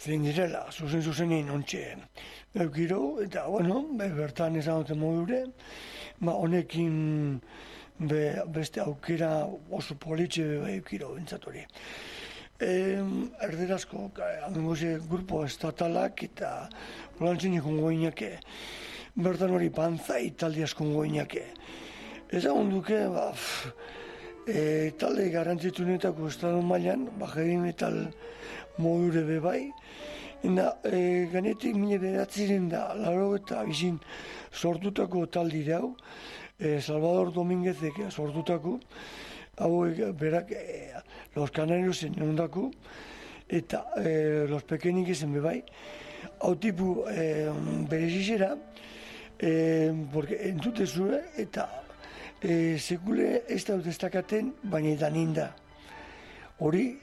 zein direla, zuzenin ontxe eukiro, eta, bertan esan duten modure, honekin beste aukera oso politxe eukiro bentsatori. Erderazko, amengoze, grupo estatalak eta holantzen ikongo inake, bertan hori Banzai talde asko inake. Ezagun duke, talde garrantzitsunetako estado mailan, heavy metal modure bebai, ganetik 1900 eta bizin sortutako taldi hau, Salvador Domínguezek sortutako, hauek berak Los Canarios enondako, eta Los Pequeñiques bebai, hau tipu berezizera, porque entzute zure, eta sekule ez da destakaten, baina edan inda. Hori,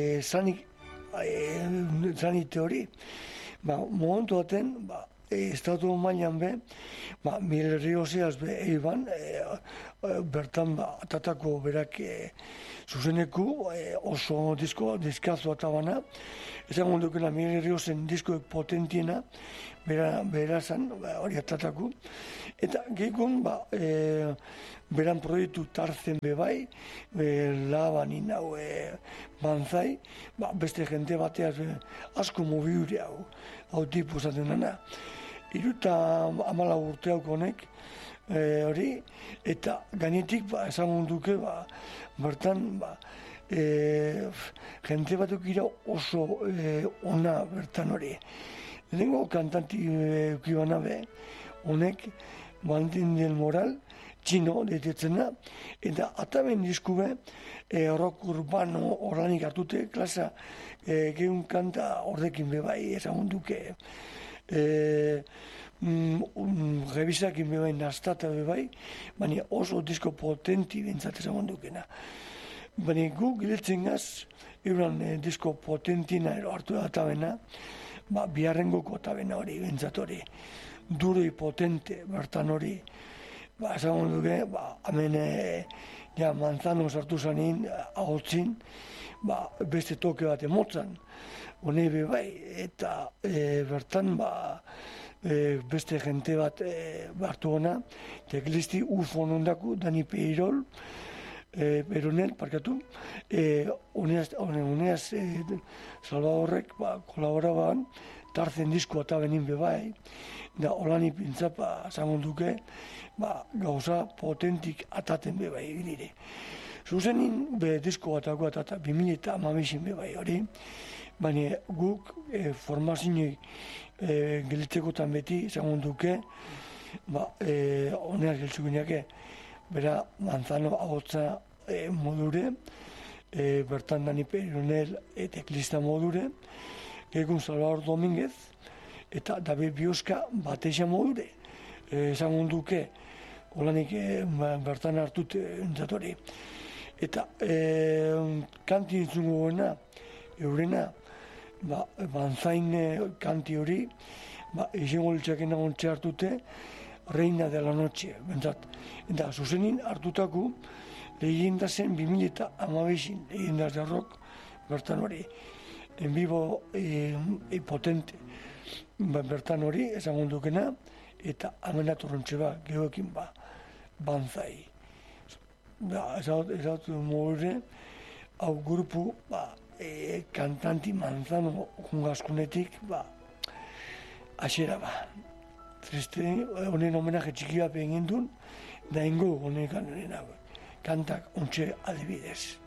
zanite hori, momentu baten, estatu mailan be, Miguel Rioseaz be eiban, bertan atatako berak zuzeneku, oso diskazo atabana, ezan gondukena Miguel Riosen diskoek potentiena, berazan, hori atatako, eta gehikon, beran proiektu tarzen bebai, laban inau Banzai, beste jente bateaz asko mobiure hau tipu zaten dena. 14 urte honek, hori, eta gainetik, esan duke, bertan, jente batuk ira oso ona bertan hori. Lehenko kantanti eukibana be, honek, Valentin del Moral, txino detetzena, eta ataben diskube, rock urbano horranik hartute, klasa, gehun kanta horrekin bebai, ezagun duke, revisakin bebai nastata bebai, baina oso disko potenti bintzat ezagun dukena. Baina gu giletzen gaz, euran disko potentina ero hartu da atabena, biharrengoko atabena hori bintzat hori, duroi potente bertan hori, ezagun duke, hemen Manzano sartu zanin, ahotzin, beste toke bat emotzan, hone bebai, eta bertan beste jente bat hartu gona, teklisti UFO nondaku, Dani Peirol, Peronel, parkatu, honeaz Salvadorrek kolaboraban, tarzen disko eta benin bebai, da holani pintzapa zangon duke, gauza potentik ataten bebai dire. Zuzenin disko batako atata 2008 bebai hori, baina guk formazioa gelitzekotan beti zangon duke, honeaz geltzukineake, bera Manzano ahotza modure, bertan Dani Peronel teklista modure, egun Salvador Domínguez, eta David Bioska bateixa modure. Esan duke, holanik bertan hartut entzatori. Eta kanti entzungo gona, eurena, Banzain kanti hori, izango litzaken nagontxe hartute, Reina de la Noche, bentzat. Eta zuzenin hartutako, lehenda zen 2008, lehenda de rock, bertan hori. En vivo potente, bertan hori, ezagun dukena, eta amenatu rontxe gehoekin Banzai. Ezautu modure, hau grupu, kantanti Manzano jungazkunetik, asera Triste, honen homenaje txikia egin duen, da ingo honen kantak ontxe adibidez.